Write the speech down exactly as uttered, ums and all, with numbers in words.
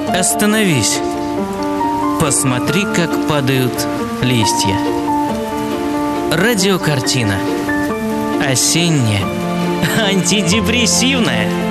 Остановись. Посмотри, как падают листья. Радиокартина. Осенняя, антидепрессивная.